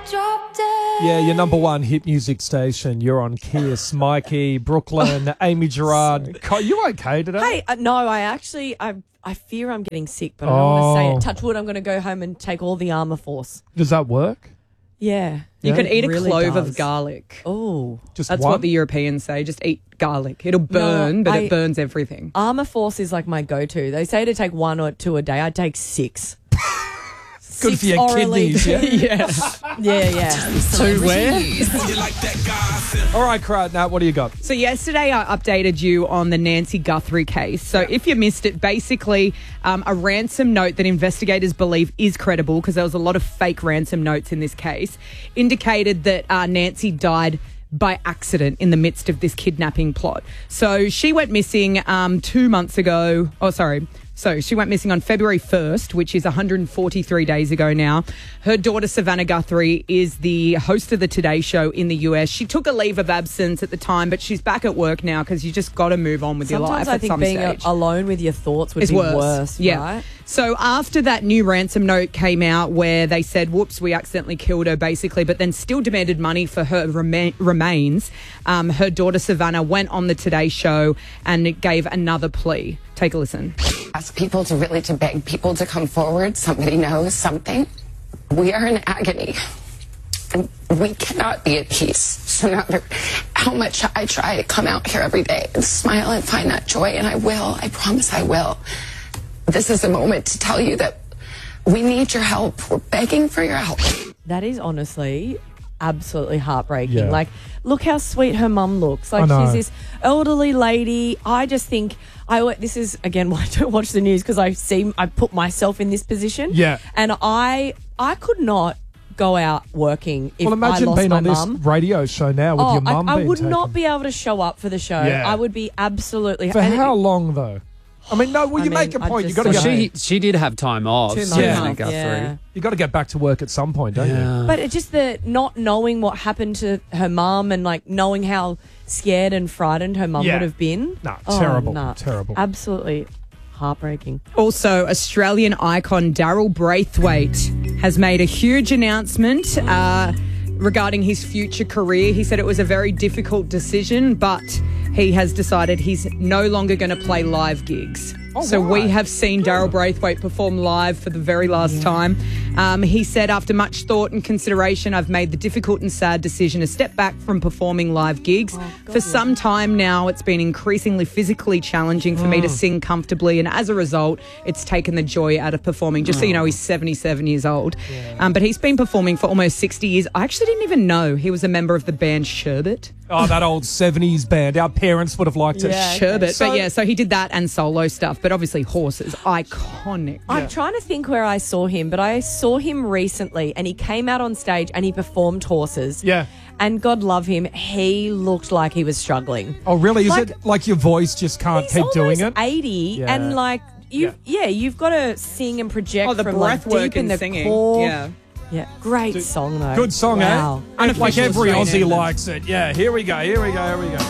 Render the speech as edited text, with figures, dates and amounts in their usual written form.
Yeah, your number one hit music station. You're on Kiss. Mikey, Brooklyn, Amy Gerard. You okay today? Hey, no, I fear I'm getting sick, but I don't want to say it. Touch wood, I'm going to go home and take all the Armour Force. Does that work? Yeah. You could eat really a clove does. of garlic. Oh. That's what the Europeans say. Just eat garlic. It'll burn, but it burns everything. Armour Force is like my go-to. They say to take 1 or 2 a day. I take 6. Good for your kidneys, yeah? Yeah. So where? All right, Nat, what do you got? So yesterday I updated you on the Nancy Guthrie case. So if you missed it, basically a ransom note that investigators believe is credible, because there was a lot of fake ransom notes in this case, indicated that Nancy died by accident in the midst of this kidnapping plot. So she went missing 2 months ago. So she went missing on February 1st, which is 143 days ago now. Her daughter, Savannah Guthrie, is the host of the Today Show in the US. She took a leave of absence at the time, but she's back at work now because you just got to move on with your life Sometimes I think being alone alone with your thoughts would be worse, yeah. right? So after that new ransom note came out where they said, whoops, we accidentally killed her, basically, but then still demanded money for her remains, her daughter, Savannah, went on the Today Show and it gave another plea. Take a listen. Ask people to beg people to come forward. Somebody knows something. We are in agony. And we cannot be at peace. So no matter how much I try to come out here every day and smile and find that joy, and I will, I promise I will. This is a moment to tell you that we need your help. We're begging for your help. That is honestly absolutely heartbreaking. Yeah. Like, look how sweet her mum looks. Like, she's this elderly lady. I just think this is again why I don't watch the news, because I put myself in this position. Yeah. And I could not go out working if imagine I lost being my on this mum. radio show now with your mum. I being would taken. not be able to show up for the show. Yeah. I would be absolutely. For how long though? I mean, no. Well, you make a point. You got to go. She did have time off. 2 Savannah months. Guthrie. Yeah. You got to get back to work at some point, don't you? But it's just the not knowing what happened to her mum, and like knowing how scared and frightened her mum would have been. No, terrible. Terrible. Absolutely heartbreaking. Also, Australian icon Daryl Braithwaite has made a huge announcement regarding his future career. He said it was a very difficult decision, but he has decided he's no longer going to play live gigs. We have seen Daryl Braithwaite perform live for the very last time. He said, after much thought and consideration, I've made the difficult and sad decision to step back from performing live gigs. For some time now, it's been increasingly physically challenging for me to sing comfortably, and as a result, it's taken the joy out of performing. Just so you know, he's 77 years old. But he's been performing for almost 60 years. I actually didn't even know he was a member of the band Sherbet. Oh, that old 70s band. Our parents would have liked it. Yeah. Sherbet. So- So he did that and solo stuff, but obviously Horses, iconic. I'm trying to think where I saw him, but I saw him recently and he came out on stage and he performed Horses. Yeah. And God love him, he looked like he was struggling. Oh, really? Is Like- it like your voice just can't He's keep doing almost it? 80 Yeah. and like you've got to sing and project the from breath like work deep in and the singing. core. Yeah. Great song though. Good song, wow. eh? Like Unofficial every Australian Aussie anthem. likes it. Yeah, here we go.